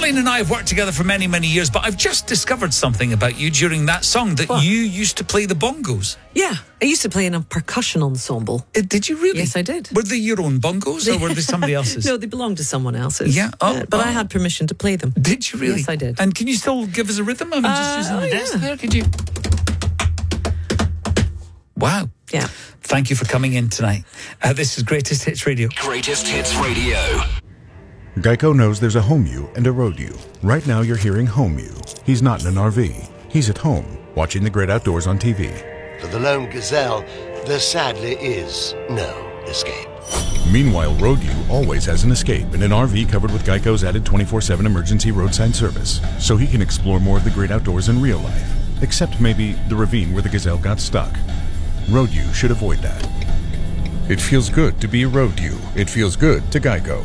Pauline and I have worked together for many, many years, but I've just discovered something about you during that song, that you used to play the bongos. Yeah, I used to play in a percussion ensemble. Did you really? Yes, I did. Were they your own bongos or were they somebody else's? No, they belonged to someone else's. Yeah. But I had permission to play them. Did you really? Yes, I did. And can you still give us a rhythm? I mean, just using the desk there, could you? Wow. Yeah. Thank you for coming in tonight. This is Greatest Hits Radio. Greatest Hits Radio. Geico knows there's a home you and a road you. Right now you're hearing home you. He's not in an RV. He's at home, watching the great outdoors on TV. For the lone gazelle, there sadly is no escape. Meanwhile, road you always has an escape in an RV covered with Geico's added 24/7 emergency roadside service, so he can explore more of the great outdoors in real life, except maybe the ravine where the gazelle got stuck. Road you should avoid that. It feels good to be a road you. It feels good to Geico.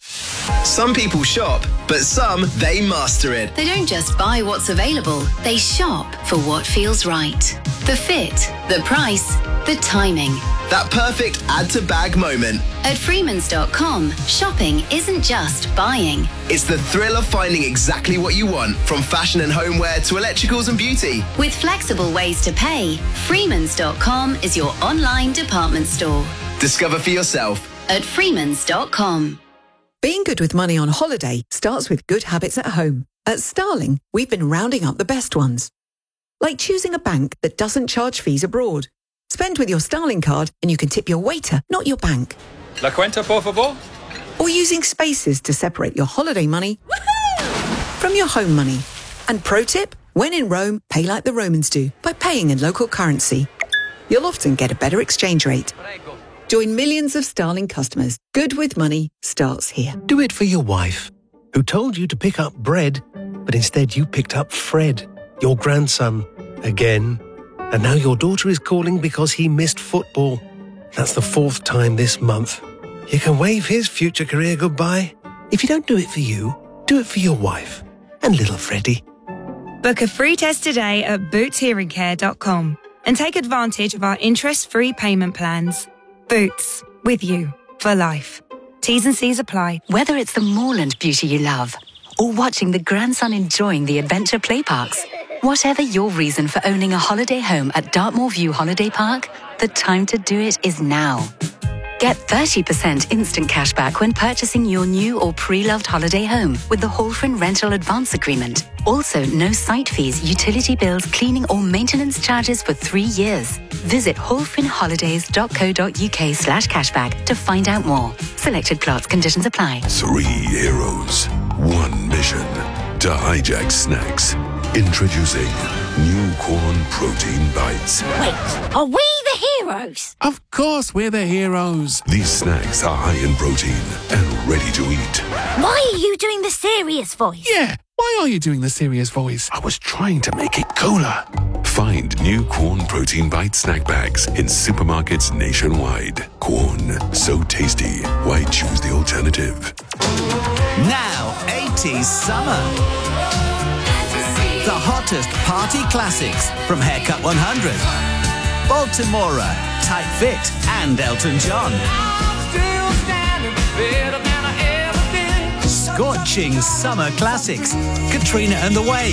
Some people shop, but some, they master it. They don't just buy what's available, they shop for what feels right. The fit, the price, the timing. That perfect add-to-bag moment. At Freemans.com, shopping isn't just buying. It's the thrill of finding exactly what you want, from fashion and homeware to electricals and beauty. With flexible ways to pay, Freemans.com is your online department store. Discover for yourself. At Freemans.com. Being good with money on holiday starts with good habits at home. At Starling, we've been rounding up the best ones. Like choosing a bank that doesn't charge fees abroad. Spend with your Starling card and you can tip your waiter, not your bank. La cuenta, por favor. Or using Spaces to separate your holiday money from your home money. And pro tip, when in Rome, pay like the Romans do, by paying in local currency. You'll often get a better exchange rate. Join millions of Starling customers. Good with money starts here. Do it for your wife, who told you to pick up bread, but instead you picked up Fred, your grandson, again. And now your daughter is calling because he missed football. That's the 4th time this month. You can wave his future career goodbye. If you don't do it for you, do it for your wife and little Freddie. Book a free test today at bootshearingcare.com and take advantage of our interest-free payment plans. Boots, with you for life. T's and C's apply. Whether it's the moorland beauty you love or watching the grandson enjoying the adventure play parks, whatever your reason for owning a holiday home at Dartmoor View Holiday Park, the time to do it is now. Get 30% instant cash back when purchasing your new or pre-loved holiday home with the Hallfrin Rental Advance Agreement. Also, no site fees, utility bills, cleaning or maintenance charges for 3 years. Visit hallfrinholidays.co.uk/cashback to find out more. Selected plots, conditions apply. 3 heroes, 1 mission to hijack snacks. Introducing new Corn Protein Bites. Wait, are we the heroes? Of course we're the heroes. These snacks are high in protein and ready to eat. Why are you doing the serious voice? Yeah, why are you doing the serious voice? I was trying to make it cooler. Find new Corn Protein Bite snack bags in supermarkets nationwide. Corn, so tasty. Why choose the alternative? Now, 80s summer. The hottest party classics from Haircut 100, Baltimora, Tight Fit, and Elton John. Scorching summer classics, Katrina and the Waves.